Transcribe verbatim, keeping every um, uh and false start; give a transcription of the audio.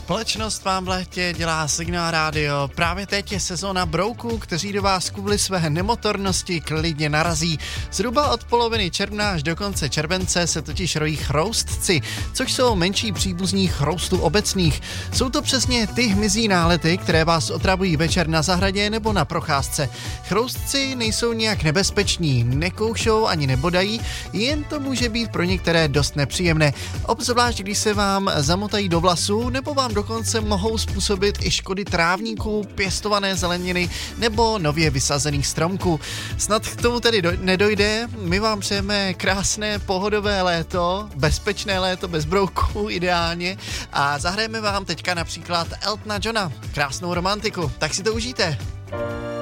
Společnost vám v létě dělá Signál rádio. Právě teď je sezóna brouků, kteří do vás kvůli své nemotornosti klidně narazí. Zhruba od poloviny června až do konce července se totiž rojí chroustci, což jsou menší příbuzní chroustů obecných. Jsou to přesně ty hmyzí nálety, které vás otravují večer na zahradě nebo na procházce. Chroustci nejsou nějak nebezpeční, nekoušou ani nebodají, jen to může být pro některé dost nepříjemné. Obzvlášť, když se vám zamotají do vlasů, nebo vám dokonce mohou způsobit i škody trávníků, pěstované zeleniny nebo nově vysazených stromků. Snad k tomu tedy do- nedojde, my vám přejeme krásné pohodové léto, bezpečné léto bez brouků ideálně a zahrajeme vám teďka například Eltona Johna, krásnou romantiku, tak si to užijte.